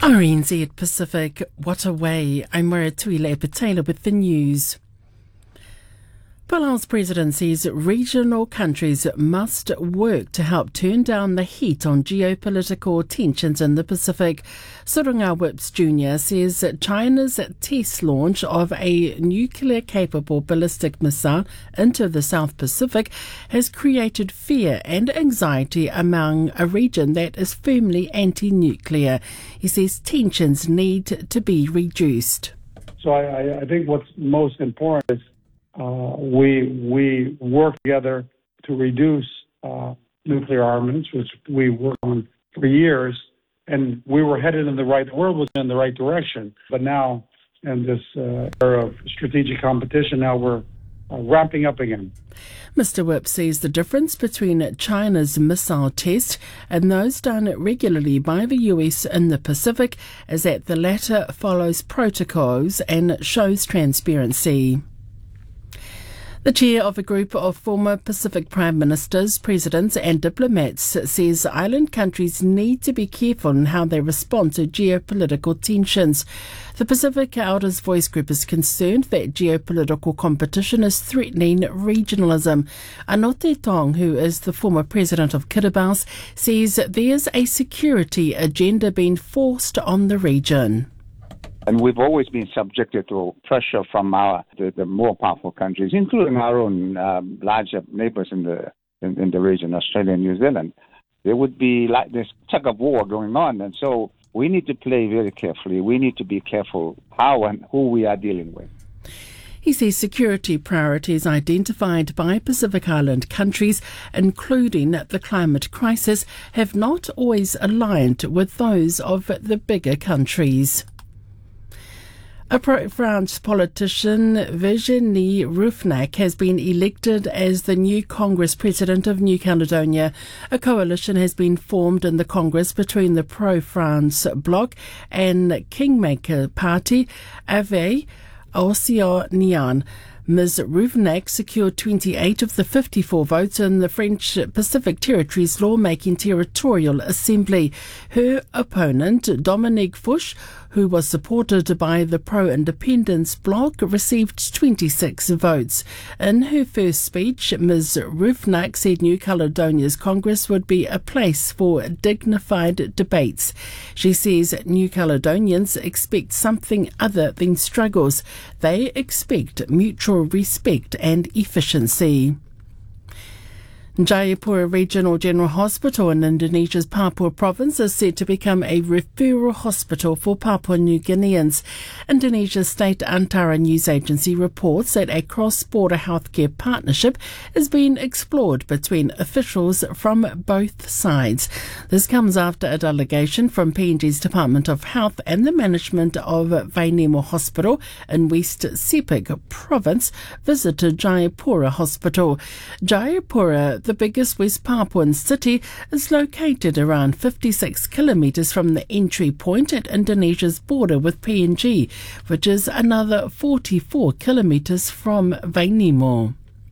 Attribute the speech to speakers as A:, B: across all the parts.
A: RNZ Pacific, what a way. I'm Maratuile Epitela with the news. Palau's president says regional countries must work to help turn down the heat on geopolitical tensions in the Pacific. Surunga Whips Jr. says China's test launch of a nuclear-capable ballistic missile into the South Pacific has created fear and anxiety among a region that is firmly anti-nuclear. He says tensions need to be reduced.
B: So I think what's most important is we work together to reduce nuclear armaments, which we worked on for years, and we were headed in the world was in the right direction. But now, in this era of strategic competition, now we're ramping up again.
A: Mr. Whip says the difference between China's missile tests and those done regularly by the US in the Pacific is that the latter follows protocols and shows transparency. The chair of a group of former Pacific Prime Ministers, presidents and diplomats says island countries need to be careful in how they respond to geopolitical tensions. The Pacific Elders Voice Group is concerned that geopolitical competition is threatening regionalism. Anote Tong, who is the former president of Kiribati, says there's a security agenda being forced on the region.
C: And we've always been subjected to pressure from the more powerful countries, including our own larger neighbors in the region, Australia and New Zealand. There would be like this tug of war going on, and so we need to play very carefully. We need to be careful how and who we are dealing with.
A: He says security priorities identified by Pacific Island countries, including the climate crisis, have not always aligned with those of the bigger countries. A pro-France politician, Virginie Rouffenac, has been elected as the new Congress President of New Caledonia. A coalition has been formed in the Congress between the pro-France bloc and Kingmaker Party, Ave Océanienne. Ms. Rouffenac secured 28 of the 54 votes in the French Pacific Territories Lawmaking Territorial Assembly. Her opponent, Dominique Fouche, who was supported by the pro-independence bloc, received 26 votes. In her first speech, Ms. Rouffenac said New Caledonia's Congress would be a place for dignified debates. She says New Caledonians expect something other than struggles. They expect mutual respect and efficiency. Jayapura Regional General Hospital in Indonesia's Papua province is set to become a referral hospital for Papua New Guineans. Indonesia's state Antara news agency reports that a cross-border healthcare partnership is being explored between officials from both sides. This comes after a delegation from PNG's Department of Health and the management of Vainimo Hospital in West Sepik province visited Jayapura Hospital. Jayapura, the biggest West Papuan city, is located around 56 kilometres from the entry point at Indonesia's border with PNG, which is another 44 kilometres from Vainimo.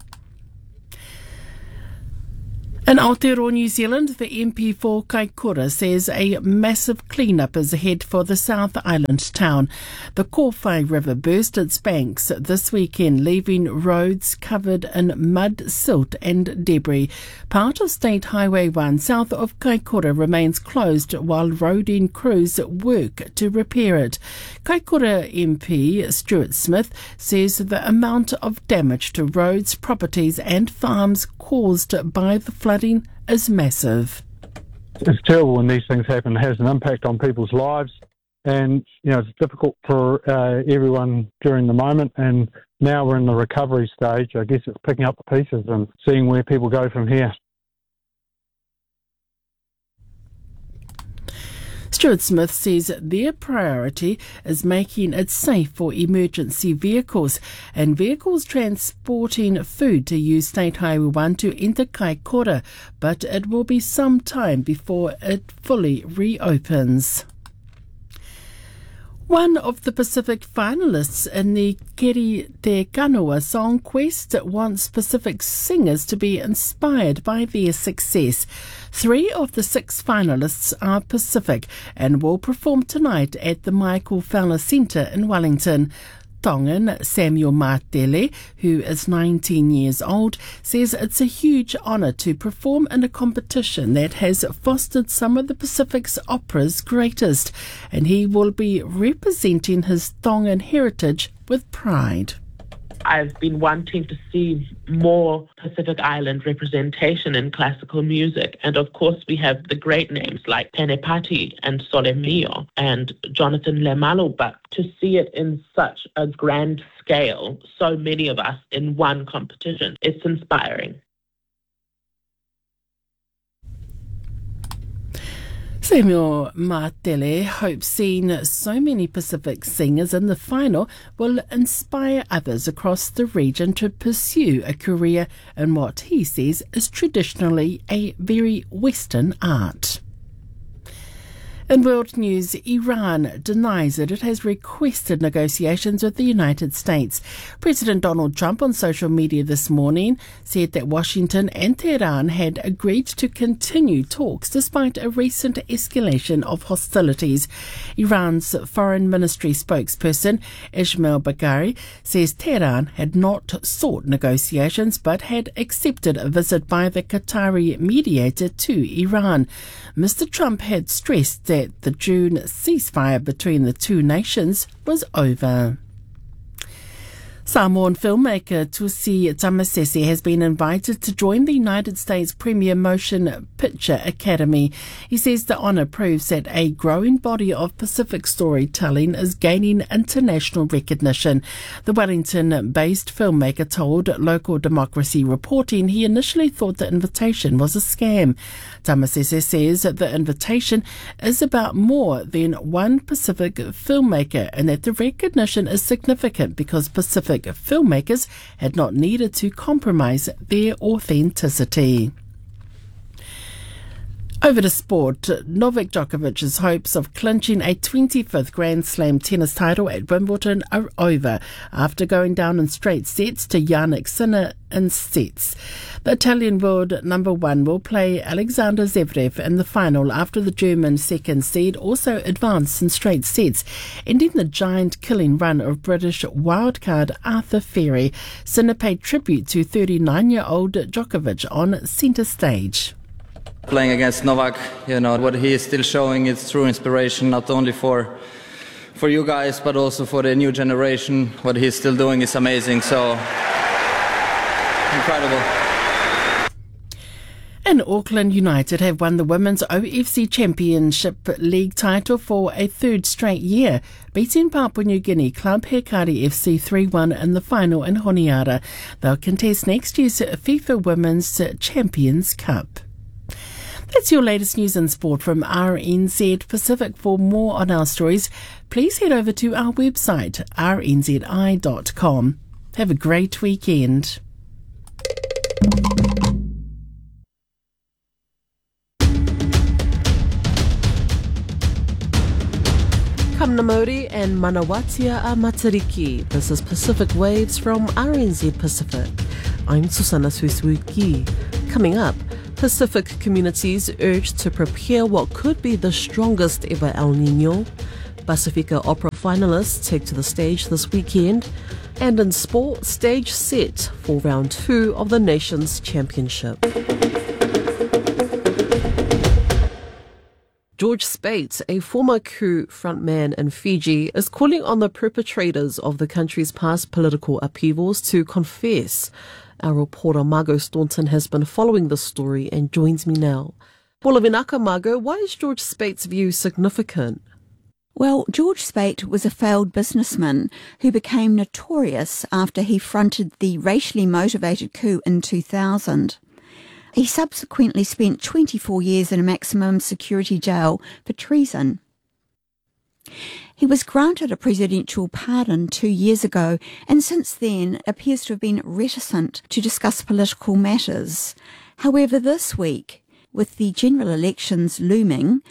A: In Aotearoa, New Zealand, the MP for Kaikoura says a massive clean-up is ahead for the South Island town. The Kowhai River burst its banks this weekend, leaving roads covered in mud, silt and debris. Part of State Highway 1 south of Kaikoura remains closed while roading crews work to repair it. Kaikoura MP Stuart Smith says the amount of damage to roads, properties and farms caused by the flooding is massive.
D: It's terrible when these things happen. It has an impact on people's lives, and it's difficult for everyone during the moment, and now we're in the recovery stage. I guess it's picking up the pieces and seeing where people go from here.
A: Stuart Smith says their priority is making it safe for emergency vehicles and vehicles transporting food to use State Highway 1 to enter Kaikoura, but it will be some time before it fully reopens. One of the Pacific finalists in the Keri Te Kanoa Song Quest wants Pacific singers to be inspired by their success. 3 of the 6 finalists are Pacific and will perform tonight at the Michael Fowler Centre in Wellington. Tongan Samuel Martele, who is 19 years old, says it's a huge honour to perform in a competition that has fostered some of the Pacific's opera's greatest, and he will be representing his Tongan heritage with pride.
E: I've been wanting to see more Pacific Island representation in classical music. And of course, we have the great names like Penepati and Sole Mio and Jonathan Lemalu. But to see it in such a grand scale, so many of us in one competition, it's inspiring.
A: Samuel Martele hopes seeing so many Pacific singers in the final will inspire others across the region to pursue a career in what he says is traditionally a very Western art. In world news, Iran denies that it has requested negotiations with the United States. President Donald Trump on social media this morning said that Washington and Tehran had agreed to continue talks despite a recent escalation of hostilities. Iran's foreign ministry spokesperson Ismail Bagheri says Tehran had not sought negotiations but had accepted a visit by the Qatari mediator to Iran. Mr. Trump had stressed that the June ceasefire between the two nations was over. Samoan filmmaker Tusi Tamasese has been invited to join the United States Premier Motion Picture Academy. He says the honour proves that a growing body of Pacific storytelling is gaining international recognition. The Wellington-based filmmaker told Local Democracy Reporting he initially thought the invitation was a scam. Tamasese says that the invitation is about more than one Pacific filmmaker and that the recognition is significant because Pacific filmmakers had not needed to compromise their authenticity. Over to sport, Novak Djokovic's hopes of clinching a 25th Grand Slam tennis title at Wimbledon are over after going down in straight sets to Jannik Sinner in sets. The Italian world number 1 will play Alexander Zverev in the final after the German second seed also advanced in straight sets, ending the giant killing run of British wildcard Arthur Ferry. Sinner paid tribute to 39-year-old Djokovic on centre stage.
F: Playing against Novak, what he is still showing is true inspiration, not only for you guys, but also for the new generation. What he's still doing is amazing, so incredible.
A: And Auckland United have won the Women's OFC Championship League title for a 3rd straight year, beating Papua New Guinea club Hekari FC 3-1 in the final in Honiara. They'll contest next year's FIFA Women's Champions Cup. That's your latest news and sport from RNZ Pacific. For more on our stories, please head over to our website, rnzi.com. Have a great weekend.
G: Kamna Mauri and Manawatia a Matariki. This is Pacific Waves from RNZ Pacific. I'm Susana Suisuki. Coming up, Pacific communities urged to prepare what could be the strongest ever El Niño. Pacifica Opera finalists take to the stage this weekend. And in sport, stage set for round 2 of the Nations Championship. George Speight, a former coup frontman in Fiji, is calling on the perpetrators of the country's past political upheavals to confess. Our reporter Margot Staunton has been following this story and joins me now. Bolavinaka, Margot, why is George Speight's view significant?
H: Well, George Speight was a failed businessman who became notorious after he fronted the racially motivated coup in 2000. He subsequently spent 24 years in a maximum security jail for treason. He was granted a presidential pardon 2 years ago and since then appears to have been reticent to discuss political matters. However, this week, with the general elections looming,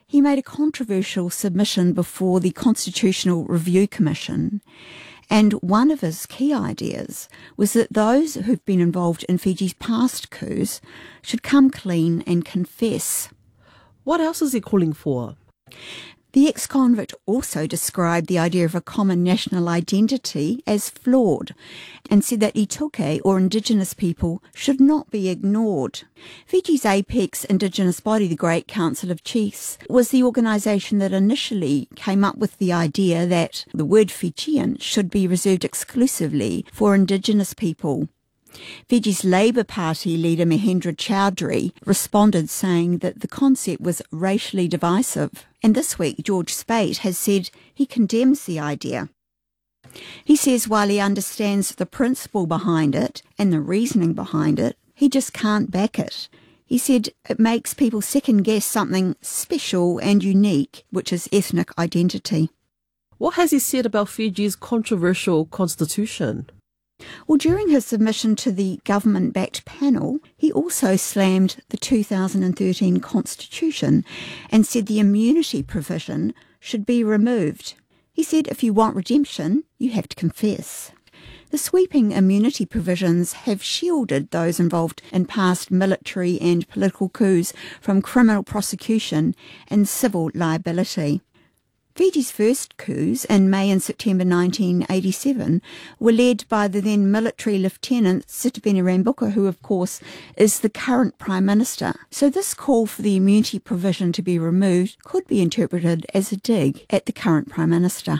H: he made a controversial submission before the Constitutional Review Commission. And one of his key ideas was that those who've been involved in Fiji's past coups should come clean and confess.
G: What else is he calling for?
H: The ex-convict also described the idea of a common national identity as flawed and said that Ituke, or Indigenous people, should not be ignored. Fiji's apex Indigenous body, the Great Council of Chiefs, was the organisation that initially came up with the idea that the word Fijian should be reserved exclusively for Indigenous people. Fiji's Labour Party leader Mahendra Chowdhury responded saying that the concept was racially divisive. And this week, George Speight has said he condemns the idea. He says while he understands the principle behind it and the reasoning behind it, he just can't back it. He said it makes people second-guess something special and unique, which is ethnic identity.
G: What has he said about Fiji's controversial constitution?
H: Well, during his submission to the government-backed panel, he also slammed the 2013 Constitution and said the immunity provision should be removed. He said if you want redemption, you have to confess. The sweeping immunity provisions have shielded those involved in past military and political coups from criminal prosecution and civil liability. Fiji's first coups in May and September 1987 were led by the then military Lieutenant Sitiveni Rabuka, who of course is the current Prime Minister. So this call for the immunity provision to be removed could be interpreted as a dig at the current Prime Minister.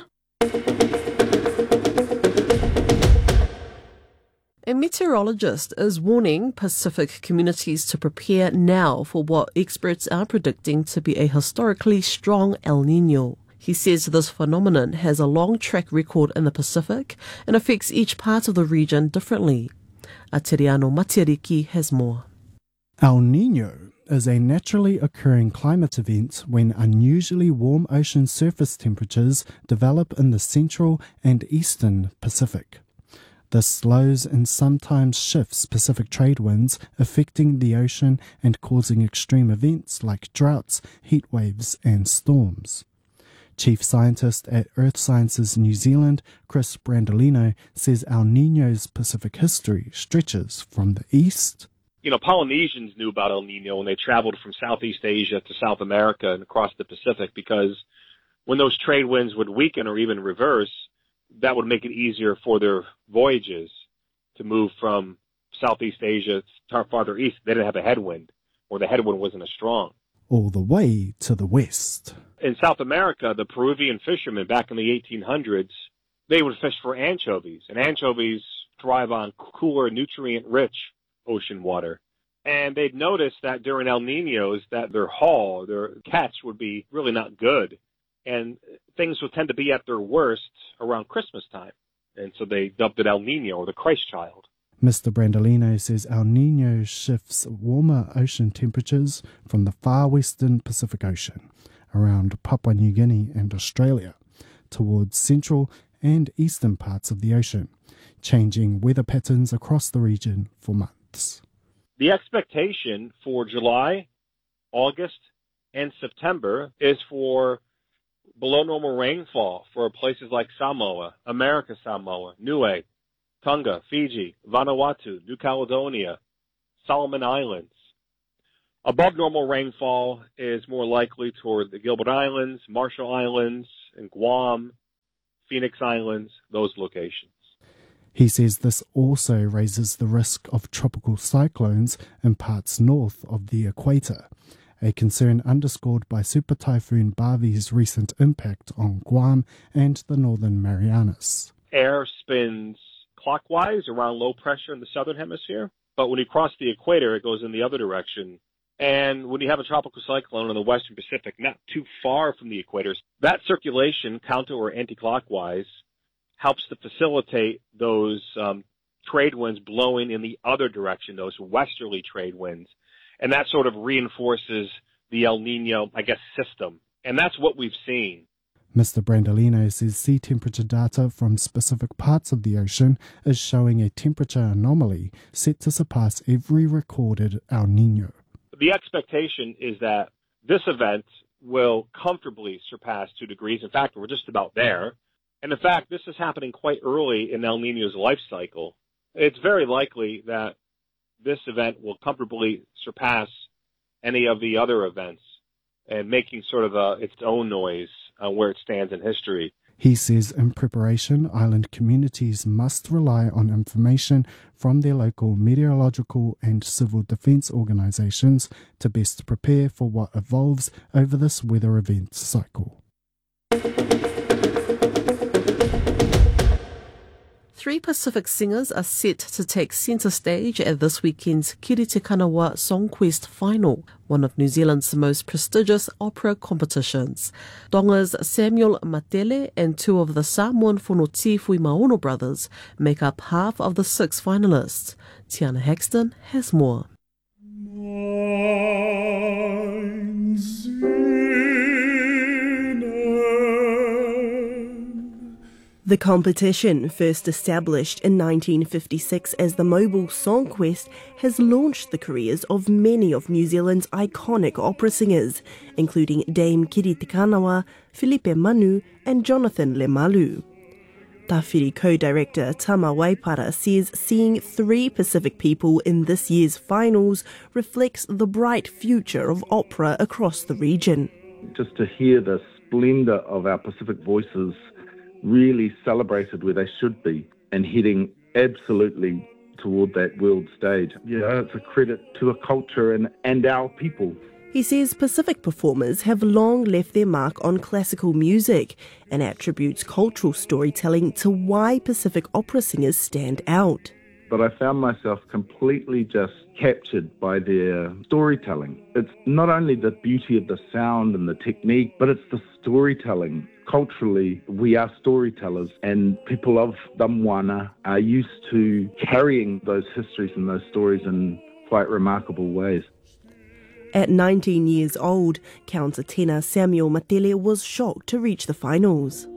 G: A meteorologist is warning Pacific communities to prepare now for what experts are predicting to be a historically strong El Niño. He says this phenomenon has a long track record in the Pacific and affects each part of the region differently. Atiriano Matiariki has more.
I: El Niño is a naturally occurring climate event when unusually warm ocean surface temperatures develop in the central and eastern Pacific. This slows and sometimes shifts Pacific trade winds, affecting the ocean and causing extreme events like droughts, heat waves, and storms. Chief Scientist at Earth Sciences New Zealand, Chris Brandolino, says El Niño's Pacific history stretches from the east.
J: Polynesians knew about El Niño when they traveled from Southeast Asia to South America and across the Pacific, because when those trade winds would weaken or even reverse, that would make it easier for their voyages to move from Southeast Asia farther east. They didn't have a headwind, or the headwind wasn't as strong.
I: All the way to the west.
J: In South America, the Peruvian fishermen back in the 1800s, they would fish for anchovies, and anchovies thrive on cooler, nutrient-rich ocean water. And they'd noticed that during El Niños that their catch would be really not good, and things would tend to be at their worst around Christmas time. And so they dubbed it El Niño, or the Christ child.
I: Mr. Brandolino says El Niño shifts warmer ocean temperatures from the far western Pacific Ocean, around Papua New Guinea and Australia, towards central and eastern parts of the ocean, changing weather patterns across the region for months.
J: The expectation for July, August, and September is for below normal rainfall for places like Samoa, America Samoa, Niue, Tonga, Fiji, Vanuatu, New Caledonia, Solomon Islands. Above normal rainfall is more likely toward the Gilbert Islands, Marshall Islands, and Guam, Phoenix Islands, those locations.
I: He says this also raises the risk of tropical cyclones in parts north of the equator, a concern underscored by Super Typhoon Bavi's recent impact on Guam and the Northern Marianas.
J: Air spins clockwise around low pressure in the southern hemisphere, but when you cross the equator, it goes in the other direction. And when you have a tropical cyclone in the western Pacific, not too far from the equator, that circulation, counter or anti-clockwise, helps to facilitate those trade winds blowing in the other direction, those westerly trade winds. And that sort of reinforces the El Niño, system. And that's what we've seen.
I: Mr. Brandolino says sea temperature data from specific parts of the ocean is showing a temperature anomaly set to surpass every recorded El Niño.
J: The expectation is that this event will comfortably surpass 2 degrees. In fact, we're just about there. And in fact, this is happening quite early in El Niño's life cycle. It's very likely that this event will comfortably surpass any of the other events and making sort of its own noise where it stands in history.
I: He says in preparation, island communities must rely on information from their local meteorological and civil defence organisations to best prepare for what evolves over this weather event cycle.
G: 3 Pacific singers are set to take centre stage at this weekend's Kiri Te Kanawa Songquest Final, one of New Zealand's most prestigious opera competitions. Tonga's Samuel Matele and 2 of the Samoan Fonoti Fuimaono brothers make up half of the 6 finalists. Tiana Hexton has more.
K: The competition, first established in 1956 as the Mobile Songquest, has launched the careers of many of New Zealand's iconic opera singers, including Dame Kiri Te Kanawa, Filipe Manu and Jonathan Lemalu. Tawhiri co-director Tama Waipara says seeing 3 Pacific people in this year's finals reflects the bright future of opera across the region.
L: Just to hear the splendour of our Pacific voices really celebrated where they should be and heading absolutely toward that world stage. Yeah, it's a credit to a culture and our people.
K: He says Pacific performers have long left their mark on classical music and attributes cultural storytelling to why Pacific opera singers stand out.
L: But I found myself completely just captured by their storytelling. It's not only the beauty of the sound and the technique, but it's the storytelling. Culturally, we are storytellers, and people of the Moana are used to carrying those histories and those stories in quite remarkable ways.
K: At 19 years old, countertenor Samuel Matele was shocked to reach the finals.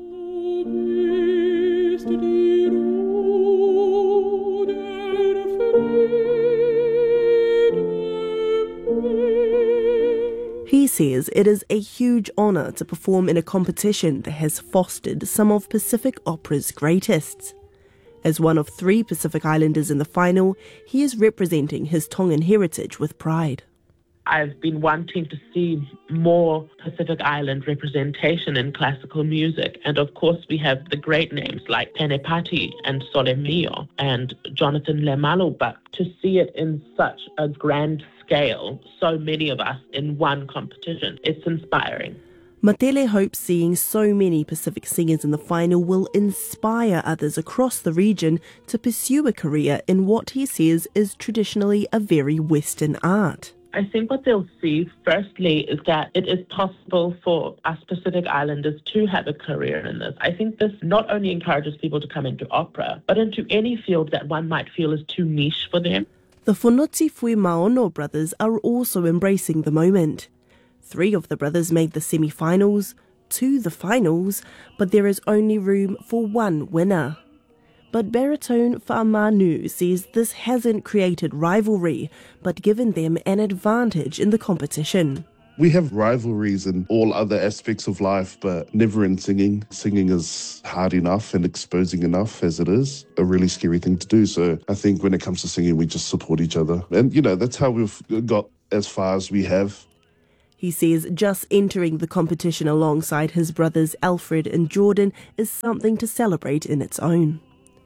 K: He says it is a huge honour to perform in a competition that has fostered some of Pacific opera's greatest. As one of 3 Pacific Islanders in the final, he is representing his Tongan heritage with pride.
E: I've been wanting to see more Pacific Island representation in classical music. And of course, we have the great names like Penepati and Sole Mio and Jonathan Lemalu, but to see it in such a grand scale, so many of us in one competition, it's inspiring.
K: Matele hopes seeing so many Pacific singers in the final will inspire others across the region to pursue a career in what he says is traditionally a very Western art.
E: I think what they'll see, firstly, is that it is possible for us Pacific Islanders to have a career in this. I think this not only encourages people to come into opera, but into any field that one might feel is too niche for them.
K: The Fonoti Fuimaono brothers are also embracing the moment. 3 of the brothers made the semi-finals, 2 the finals, but there is only room for 1 winner. But baritone Fa'amanu says this hasn't created rivalry, but given them an advantage in the competition.
M: We have rivalries in all other aspects of life, but never in singing. Singing is hard enough and exposing enough as it is. A really scary thing to do. So I think when it comes to singing, we just support each other. And, that's how we've got as far as we have.
K: He says just entering the competition alongside his brothers Alfred and Jordan is something to celebrate in its own.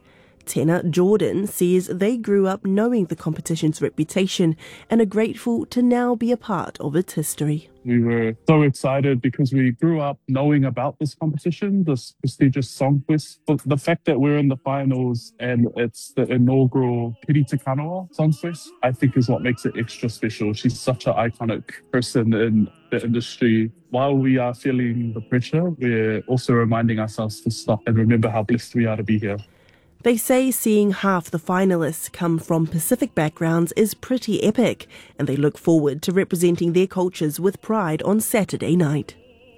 K: Tenor Jordan says they grew up knowing the competition's reputation and are grateful to now be a part of its history.
N: We were so excited because we grew up knowing about this competition, this prestigious Songquest. But the fact that we're in the finals and it's the inaugural Kiri Te Kanawa Songquest, I think is what makes it extra special. She's such an iconic person in the industry. While we are feeling the pressure, we're also reminding ourselves to stop and remember how blessed we are to be here.
K: They say seeing half the finalists come from Pacific backgrounds is pretty epic, and they look forward to representing their cultures with pride on Saturday night.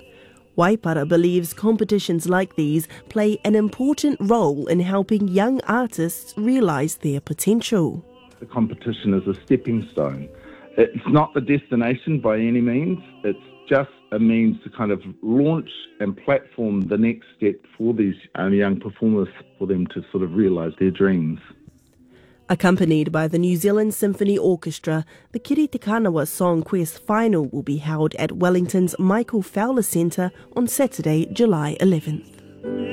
K: Waipara believes competitions like these play an important role in helping young artists realise their potential.
L: The competition is a stepping stone. It's not the destination by any means. It's just a means to kind of launch and platform the next step for these young performers, for them to sort of realise their dreams.
K: Accompanied by the New Zealand Symphony Orchestra, the Kiri Te Kanawa Song Quest final will be held at Wellington's Michael Fowler Centre on Saturday, July 11th.